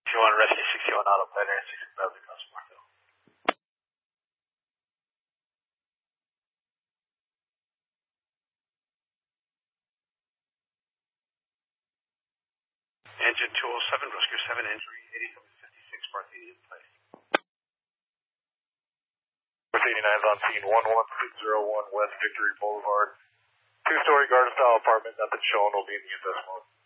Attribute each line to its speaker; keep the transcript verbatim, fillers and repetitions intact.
Speaker 1: sixty-one Rescue sixty-one Autopilot, sixty Beverly Cross Markville. Engine two oh seven, Rescue seven, entry eighty-seven fifty-six, Parthenia in place.
Speaker 2: North eighty-nine is on scene, one one six zero one West Victory Boulevard. Two-story garden-style apartment, nothing shown, will be in the invest mode.